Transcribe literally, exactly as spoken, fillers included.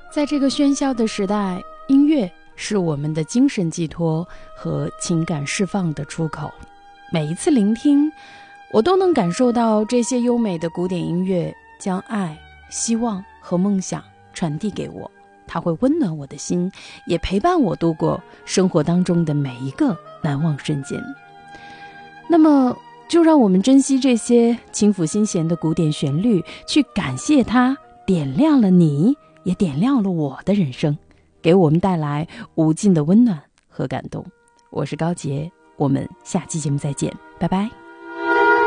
在这个喧嚣的时代，音乐是我们的精神寄托和情感释放的出口。每一次聆听，我都能感受到这些优美的古典音乐将爱、希望和梦想传递给我，它会温暖我的心，也陪伴我度过生活当中的每一个难忘瞬间。那么就让我们珍惜这些轻抚心弦的古典旋律，去感谢它点亮了你，也点亮了我的人生，给我们带来无尽的温暖和感动。我是高洁，我们下期节目再见，拜拜。